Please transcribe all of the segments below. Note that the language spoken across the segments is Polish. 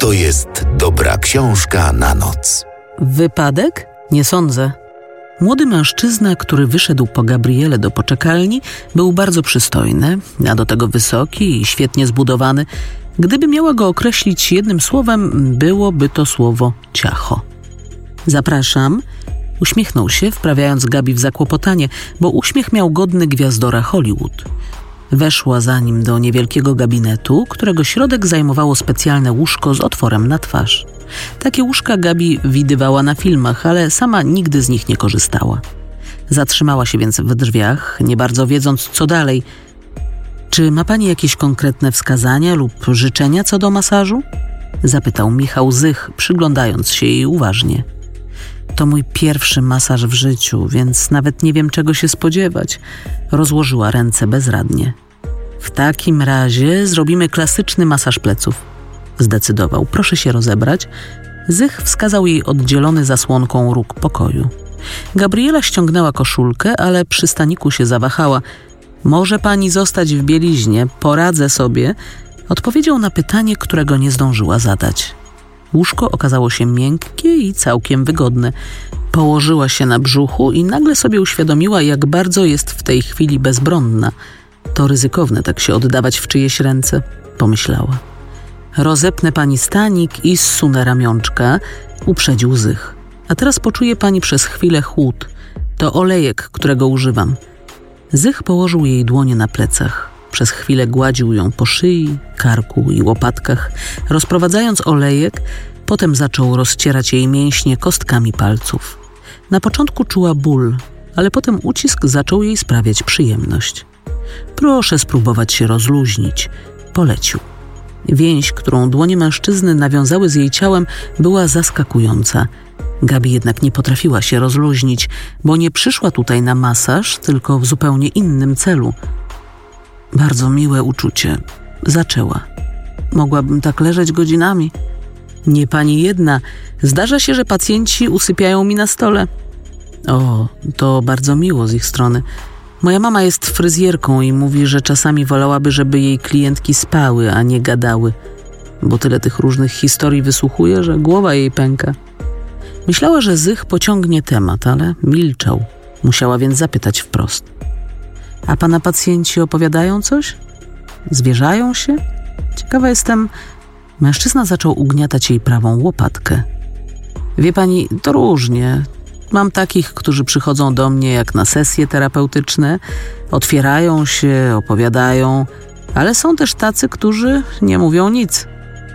to jest dobra książka na noc. Wypadek? Nie sądzę. Młody mężczyzna, który wyszedł po Gabrielę do poczekalni, był bardzo przystojny, a do tego wysoki i świetnie zbudowany. Gdyby miała go określić jednym słowem, byłoby to słowo ciacho. Zapraszam. Uśmiechnął się, wprawiając Gabi w zakłopotanie, bo uśmiech miał godny gwiazdora Hollywood. Weszła za nim do niewielkiego gabinetu, którego środek zajmowało specjalne łóżko z otworem na twarz. Takie łóżka Gabi widywała na filmach, ale sama nigdy z nich nie korzystała. Zatrzymała się więc w drzwiach, nie bardzo wiedząc, co dalej. Czy ma pani jakieś konkretne wskazania lub życzenia co do masażu? Zapytał Michał Zych, przyglądając się jej uważnie. To mój pierwszy masaż w życiu, więc nawet nie wiem, czego się spodziewać. Rozłożyła ręce bezradnie. W takim razie zrobimy klasyczny masaż pleców. Zdecydował. Proszę się rozebrać. Zych wskazał jej oddzielony zasłonką róg pokoju. Gabriela ściągnęła koszulkę, ale przy staniku się zawahała. Może pani zostać w bieliźnie, poradzę sobie, odpowiedział na pytanie, którego nie zdążyła zadać. Łóżko okazało się miękkie i całkiem wygodne. Położyła się na brzuchu i nagle sobie uświadomiła, jak bardzo jest w tej chwili bezbronna. To ryzykowne tak się oddawać w czyjeś ręce, pomyślała. Rozepnę pani stanik i zsunę ramionczka, uprzedził Zych. A teraz poczuje pani przez chwilę chłód. To olejek, którego używam. Zych położył jej dłonie na plecach. Przez chwilę gładził ją po szyi, karku i łopatkach, rozprowadzając olejek, potem zaczął rozcierać jej mięśnie kostkami palców. Na początku czuła ból, ale potem ucisk zaczął jej sprawiać przyjemność. Proszę spróbować się rozluźnić, polecił. Więź, którą dłonie mężczyzny nawiązały z jej ciałem, była zaskakująca. Gabi jednak nie potrafiła się rozluźnić, bo nie przyszła tutaj na masaż, tylko w zupełnie innym celu. Bardzo miłe uczucie. Zaczęła. Mogłabym tak leżeć godzinami. Nie pani jedna. Zdarza się, że pacjenci usypiają mi na stole. O, to bardzo miło z ich strony. Moja mama jest fryzjerką i mówi, że czasami wolałaby, żeby jej klientki spały, a nie gadały, bo tyle tych różnych historii wysłuchuje, że głowa jej pęka. Myślała, że Zych pociągnie temat, ale milczał. Musiała więc zapytać wprost. A pana pacjenci opowiadają coś? Zwierzają się? Ciekawa jestem. Mężczyzna zaczął ugniatać jej prawą łopatkę. Wie pani, to różnie. Mam takich, którzy przychodzą do mnie jak na sesje terapeutyczne, otwierają się, opowiadają, ale są też tacy, którzy nie mówią nic.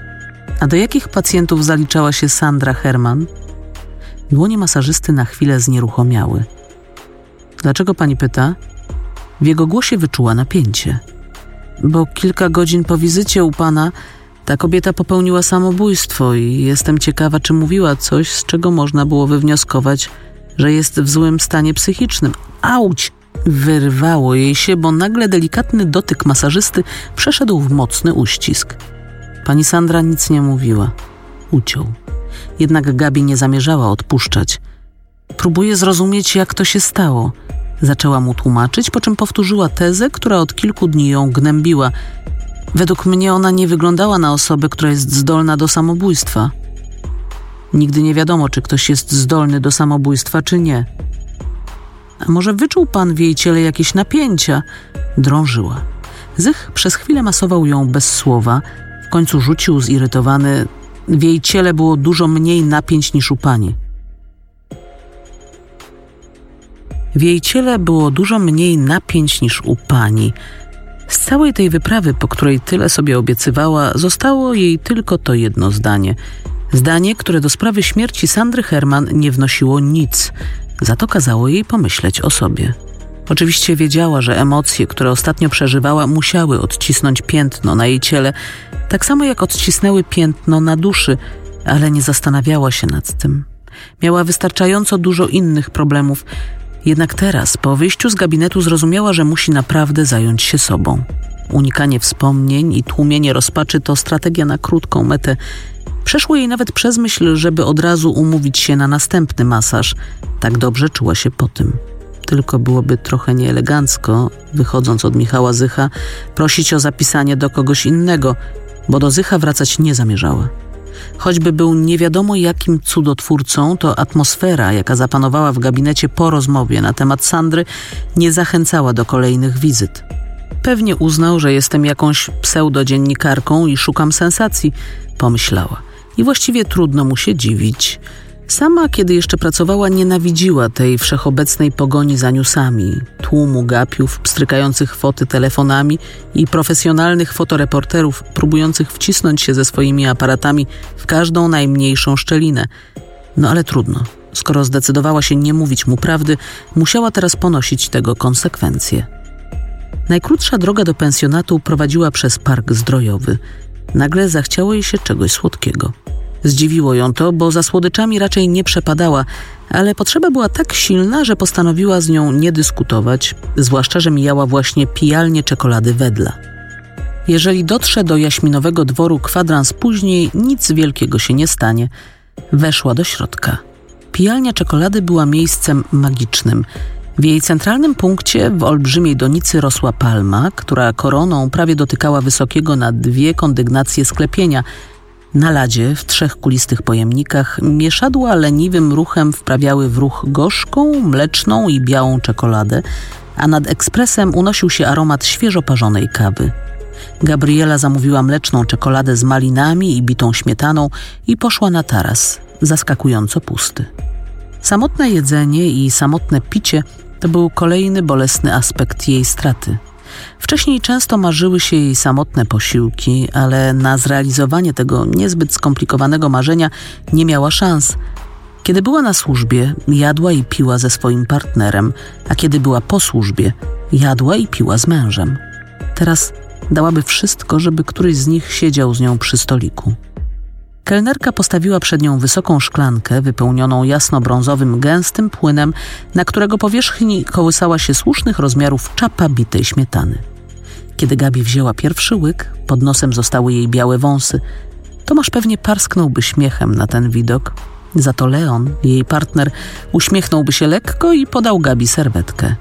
A do jakich pacjentów zaliczała się Sandra Herman? Dłonie masażysty na chwilę znieruchomiały. Dlaczego pani pyta? W jego głosie wyczuła napięcie. Bo kilka godzin po wizycie u pana ta kobieta popełniła samobójstwo i jestem ciekawa, czy mówiła coś, z czego można było wywnioskować, że jest w złym stanie psychicznym. Auć! Wyrwało jej się, bo nagle delikatny dotyk masażysty przeszedł w mocny uścisk. Pani Sandra nic nie mówiła. Uciął. Jednak Gabi nie zamierzała odpuszczać. Próbuję zrozumieć, jak to się stało. Zaczęła mu tłumaczyć, po czym powtórzyła tezę, która od kilku dni ją gnębiła. Według mnie ona nie wyglądała na osobę, która jest zdolna do samobójstwa. Nigdy nie wiadomo, czy ktoś jest zdolny do samobójstwa, czy nie. A może wyczuł pan w jej ciele jakieś napięcia? Drążyła. Zych przez chwilę masował ją bez słowa. W końcu rzucił zirytowany. W jej ciele było dużo mniej napięć niż u pani. W jej ciele było dużo mniej napięć niż u pani. Z całej tej wyprawy, po której tyle sobie obiecywała, zostało jej tylko to jedno zdanie. Zdanie, które do sprawy śmierci Sandry Herman nie wnosiło nic, za to kazało jej pomyśleć o sobie. Oczywiście wiedziała, że emocje, które ostatnio przeżywała, musiały odcisnąć piętno na jej ciele, tak samo jak odcisnęły piętno na duszy, ale nie zastanawiała się nad tym. Miała wystarczająco dużo innych problemów. Jednak teraz, po wyjściu z gabinetu, zrozumiała, że musi naprawdę zająć się sobą. Unikanie wspomnień i tłumienie rozpaczy to strategia na krótką metę. Przeszło jej nawet przez myśl, żeby od razu umówić się na następny masaż. Tak dobrze czuła się po tym. Tylko byłoby trochę nieelegancko, wychodząc od Michała Zycha, prosić o zapisanie do kogoś innego, bo do Zycha wracać nie zamierzała. Choćby był nie wiadomo jakim cudotwórcą, to atmosfera, jaka zapanowała w gabinecie po rozmowie na temat Sandry, nie zachęcała do kolejnych wizyt. Pewnie uznał, że jestem jakąś pseudodziennikarką i szukam sensacji, pomyślała. I właściwie trudno mu się dziwić. Sama, kiedy jeszcze pracowała, nienawidziła tej wszechobecnej pogoni za newsami, tłumu gapiów pstrykających foty telefonami i profesjonalnych fotoreporterów próbujących wcisnąć się ze swoimi aparatami w każdą najmniejszą szczelinę. No ale trudno. Skoro zdecydowała się nie mówić mu prawdy, musiała teraz ponosić tego konsekwencje. Najkrótsza droga do pensjonatu prowadziła przez park zdrojowy. Nagle zachciało jej się czegoś słodkiego. Zdziwiło ją to, bo za słodyczami raczej nie przepadała, ale potrzeba była tak silna, że postanowiła z nią nie dyskutować, zwłaszcza, że mijała właśnie pijalnię czekolady Wedla. Jeżeli dotrze do Jaśminowego Dworu kwadrans później, nic wielkiego się nie stanie. Weszła do środka. Pijalnia czekolady była miejscem magicznym. W jej centralnym punkcie w olbrzymiej donicy rosła palma, która koroną prawie dotykała wysokiego na 2 kondygnacje sklepienia. Na ladzie w 3 kulistych pojemnikach mieszadła leniwym ruchem wprawiały w ruch gorzką, mleczną i białą czekoladę, a nad ekspresem unosił się aromat świeżo parzonej kawy. Gabriela zamówiła mleczną czekoladę z malinami i bitą śmietaną i poszła na taras, zaskakująco pusty. Samotne jedzenie i samotne picie to był kolejny bolesny aspekt jej straty. Wcześniej często marzyły się jej samotne posiłki, ale na zrealizowanie tego niezbyt skomplikowanego marzenia nie miała szans. Kiedy była na służbie, jadła i piła ze swoim partnerem, a kiedy była po służbie, jadła i piła z mężem. Teraz dałaby wszystko, żeby któryś z nich siedział z nią przy stoliku. Kelnerka postawiła przed nią wysoką szklankę wypełnioną jasno-brązowym, gęstym płynem, na którego powierzchni kołysała się słusznych rozmiarów czapa bitej śmietany. Kiedy Gabi wzięła pierwszy łyk, pod nosem zostały jej białe wąsy. Tomasz pewnie parsknąłby śmiechem na ten widok. Za to Leon, jej partner, uśmiechnąłby się lekko i podał Gabi serwetkę.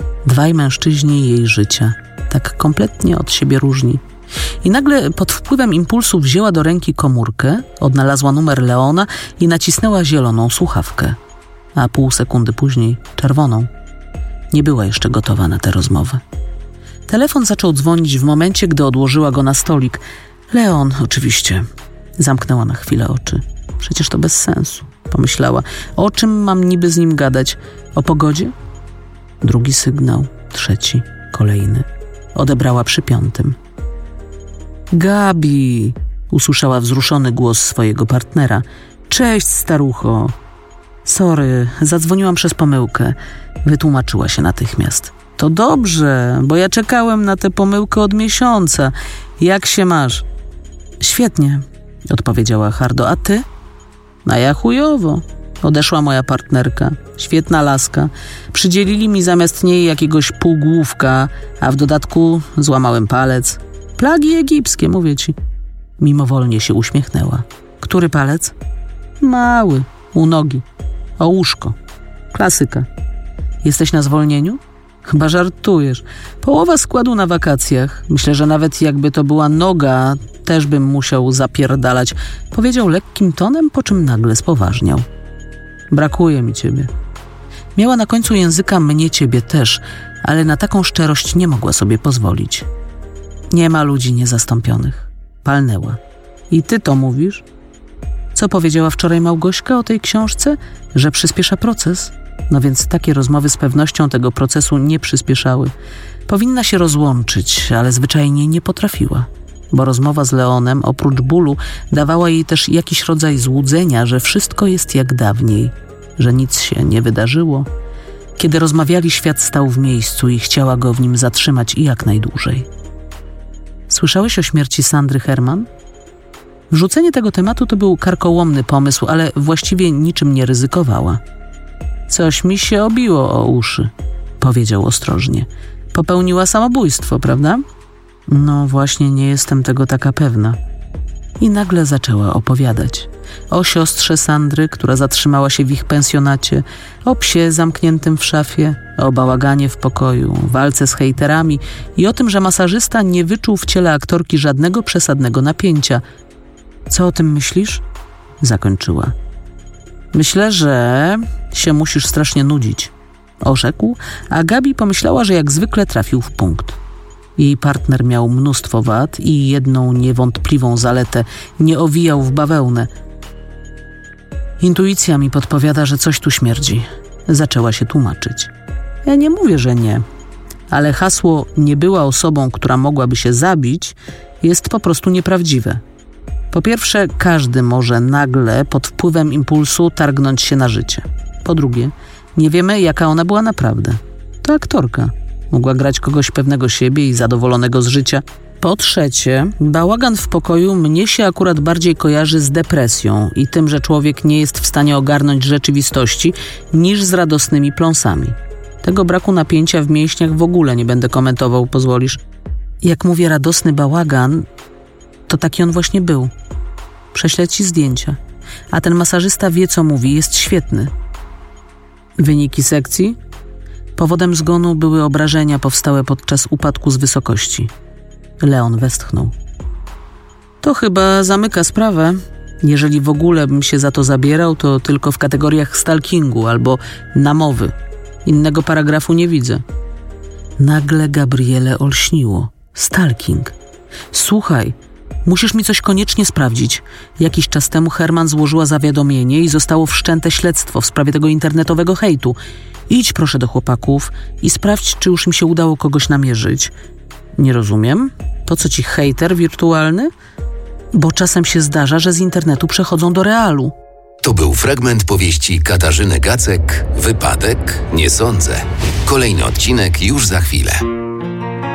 2 mężczyźni jej życia, tak kompletnie od siebie różni. I nagle pod wpływem impulsu wzięła do ręki komórkę, odnalazła numer Leona i nacisnęła zieloną słuchawkę, a pół sekundy później czerwoną. Nie była jeszcze gotowa na tę rozmowę. Telefon zaczął dzwonić w momencie, gdy odłożyła go na stolik. Leon, oczywiście. Zamknęła na chwilę oczy. Przecież to bez sensu, pomyślała. O czym mam niby z nim gadać? O pogodzie? Drugi sygnał, 3, kolejny. Odebrała przy 5. Gabi, usłyszała wzruszony głos swojego partnera. Cześć, starucho. Sorry, zadzwoniłam przez pomyłkę. Wytłumaczyła się natychmiast. To dobrze, bo ja czekałem na tę pomyłkę od miesiąca. Jak się masz? Świetnie, odpowiedziała hardo. A ty? A ja chujowo. Odeszła moja partnerka. Świetna laska. Przydzielili mi zamiast niej jakiegoś półgłówka, a w dodatku złamałem palec. Plagi egipskie, mówię ci. Mimowolnie się uśmiechnęła. Który palec? Mały, u nogi. O łóżko. Klasyka. Jesteś na zwolnieniu? Chyba żartujesz. Połowa składu na wakacjach. Myślę, że nawet jakby to była noga, też bym musiał zapierdalać. Powiedział lekkim tonem, po czym nagle spoważniał. Brakuje mi ciebie. Miała na końcu języka mnie ciebie też, ale na taką szczerość nie mogła sobie pozwolić. Nie ma ludzi niezastąpionych. Palnęła. I ty to mówisz? Co powiedziała wczoraj Małgośka o tej książce? Że przyspiesza proces? No więc takie rozmowy z pewnością tego procesu nie przyspieszały. Powinna się rozłączyć, ale zwyczajnie nie potrafiła. Bo rozmowa z Leonem, oprócz bólu, dawała jej też jakiś rodzaj złudzenia, że wszystko jest jak dawniej, że nic się nie wydarzyło. Kiedy rozmawiali, świat stał w miejscu i chciała go w nim zatrzymać i jak najdłużej. Słyszałeś o śmierci Sandry Herman? Wrzucenie tego tematu to był karkołomny pomysł, ale właściwie niczym nie ryzykowała. Coś mi się obiło o uszy, powiedział ostrożnie. Popełniła samobójstwo, prawda? No właśnie, nie jestem tego taka pewna. I nagle zaczęła opowiadać. O siostrze Sandry, która zatrzymała się w ich pensjonacie, o psie zamkniętym w szafie, o bałaganie w pokoju, walce z hejterami i o tym, że masażysta nie wyczuł w ciele aktorki żadnego przesadnego napięcia. Co o tym myślisz? Zakończyła. Myślę, że się musisz strasznie nudzić, orzekł, a Gabi pomyślała, że jak zwykle trafił w punkt. Jej partner miał mnóstwo wad i jedną niewątpliwą zaletę – nie owijał w bawełnę. Intuicja mi podpowiada, że coś tu śmierdzi. Zaczęła się tłumaczyć. Ja nie mówię, że nie, ale hasło nie była osobą, która mogłaby się zabić, jest po prostu nieprawdziwe. Po pierwsze, każdy może nagle pod wpływem impulsu targnąć się na życie. Po drugie, nie wiemy, jaka ona była naprawdę. To aktorka. Mogła grać kogoś pewnego siebie i zadowolonego z życia. Po trzecie, bałagan w pokoju mnie się akurat bardziej kojarzy z depresją i tym, że człowiek nie jest w stanie ogarnąć rzeczywistości, niż z radosnymi pląsami. Tego braku napięcia w mięśniach w ogóle nie będę komentował, pozwolisz. Jak mówię radosny bałagan, to taki on właśnie był. Prześlę ci zdjęcia. A ten masażysta wie, co mówi, jest świetny. Wyniki sekcji? Powodem zgonu były obrażenia powstałe podczas upadku z wysokości. Leon westchnął. To chyba zamyka sprawę. Jeżeli w ogóle bym się za to zabierał, to tylko w kategoriach stalkingu albo namowy. Innego paragrafu nie widzę. Nagle Gabriele olśniło. Stalking. Słuchaj, musisz mi coś koniecznie sprawdzić. Jakiś czas temu Herman złożyła zawiadomienie i zostało wszczęte śledztwo w sprawie tego internetowego hejtu. Idź proszę do chłopaków i sprawdź, czy już mi się udało kogoś namierzyć. Nie rozumiem. Po co ci hejter wirtualny? Bo czasem się zdarza, że z internetu przechodzą do realu. To był fragment powieści Katarzyny Gacek, Wypadek? Nie sądzę. Kolejny odcinek już za chwilę.